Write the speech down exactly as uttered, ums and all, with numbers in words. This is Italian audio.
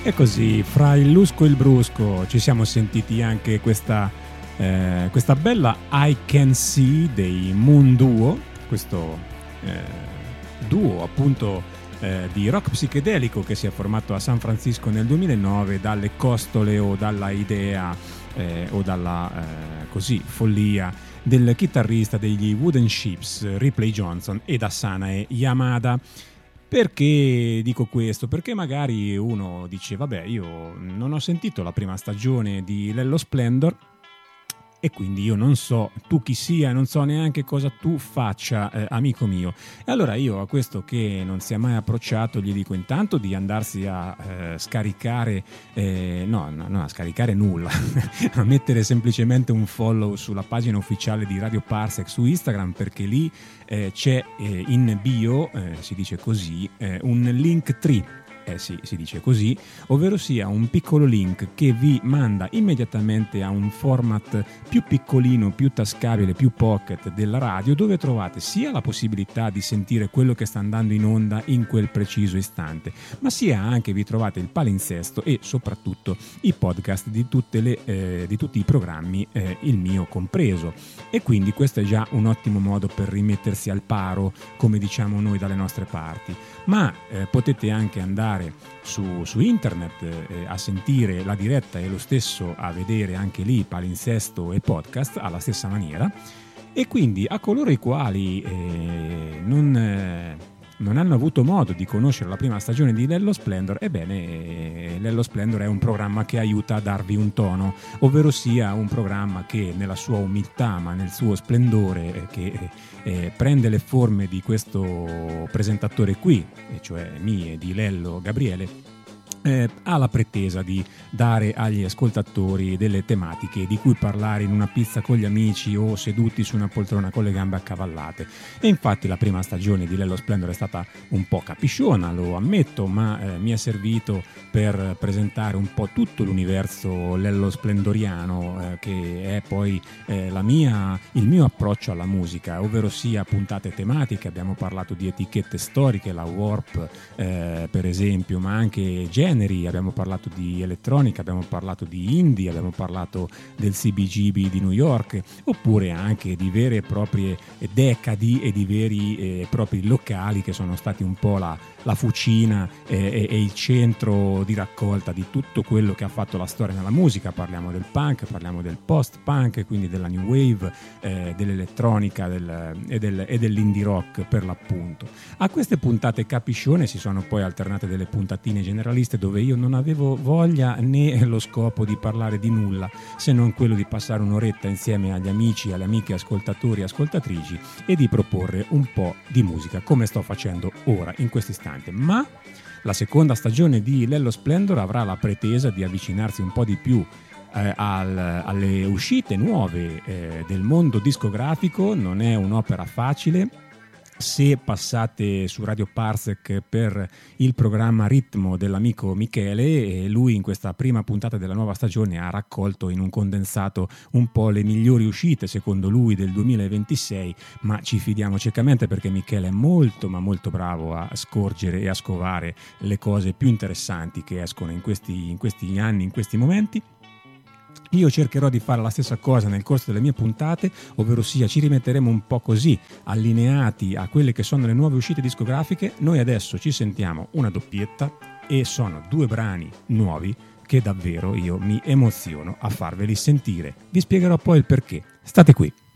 E così, fra il lusco e il brusco, ci siamo sentiti anche questa, eh, questa bella I Can See dei Moon Duo, questo eh, duo appunto eh, di rock psichedelico che si è formato a San Francisco nel duemilanove dalle costole o dalla idea eh, o dalla eh, così follia del chitarrista degli Wooden Ships Ripley Johnson e da Sanae Yamada. Perché dico questo? Perché magari uno dice vabbè, io non ho sentito la prima stagione di Lello Splendor e quindi io non so tu chi sia, non so neanche cosa tu faccia, eh, amico mio. E allora io a questo che non si è mai approcciato gli dico intanto di andarsi a eh, scaricare eh, no, no, no, a scaricare nulla a mettere semplicemente un follow sulla pagina ufficiale di Radio Parsec su Instagram, perché lì eh, c'è eh, in bio, eh, si dice così, eh, un link tree. Eh sì, si dice così, ovvero sia un piccolo link che vi manda immediatamente a un format più piccolino, più tascabile, più pocket della radio, dove trovate sia la possibilità di sentire quello che sta andando in onda in quel preciso istante, ma sia anche vi trovate il palinsesto e soprattutto i podcast di, tutte le, eh, di tutti i programmi, eh, il mio compreso. E quindi questo è già un ottimo modo per rimettersi al paro, come diciamo noi dalle nostre parti. Ma eh, potete anche andare su, su internet eh, a sentire la diretta e lo stesso a vedere anche lì palinsesto e podcast alla stessa maniera. E quindi a coloro i quali eh, non, eh, non hanno avuto modo di conoscere la prima stagione di Lello Splendor, ebbene eh, Lello Splendor è un programma che aiuta a darvi un tono, ovvero sia un programma che nella sua umiltà ma nel suo splendore eh, che eh, prende le forme di questo presentatore qui, e cioè mie, di Lello Gabriele, Eh, ha la pretesa di dare agli ascoltatori delle tematiche di cui parlare in una pizza con gli amici o seduti su una poltrona con le gambe accavallate. E infatti la prima stagione di Lello Splendor è stata un po' capisciona, lo ammetto, ma eh, mi è servito per presentare un po' tutto l'universo Lello Splendoriano, eh, che è poi eh, la mia, il mio approccio alla musica, ovvero sia puntate tematiche. Abbiamo parlato di etichette storiche, la Warp eh, per esempio, ma anche generi, abbiamo parlato di elettronica, abbiamo parlato di indie, abbiamo parlato del C B G B di New York, oppure anche di vere e proprie decadi e di veri e propri locali che sono stati un po' la, la fucina e, e il centro di raccolta di tutto quello che ha fatto la storia nella musica. Parliamo del punk, parliamo del post-punk, quindi della new wave, eh, dell'elettronica del, e, del, e dell'indie rock per l'appunto. A queste puntate capiscione si sono poi alternate delle puntatine generaliste dove io non avevo voglia né lo scopo di parlare di nulla se non quello di passare un'oretta insieme agli amici, alle amiche ascoltatori e ascoltatrici e di proporre un po' di musica, come sto facendo ora in questo istante. Ma la seconda stagione di Lello Splendor avrà la pretesa di avvicinarsi un po' di più eh, al, alle uscite nuove eh, del mondo discografico. Non è un'opera facile. Se passate su Radio Parsec per il programma Ritmo dell'amico Michele, lui in questa prima puntata della nuova stagione ha raccolto in un condensato un po' le migliori uscite secondo lui del duemilaventisei, ma ci fidiamo ciecamente perché Michele è molto ma molto bravo a scorgere e a scovare le cose più interessanti che escono in questi, in questi anni, in questi momenti. Io cercherò di fare la stessa cosa nel corso delle mie puntate, ovvero sia ci rimetteremo un po' così allineati a quelle che sono le nuove uscite discografiche. Noi adesso ci sentiamo una doppietta e sono due brani nuovi che davvero io mi emoziono a farveli sentire. Vi spiegherò poi il perché. State qui.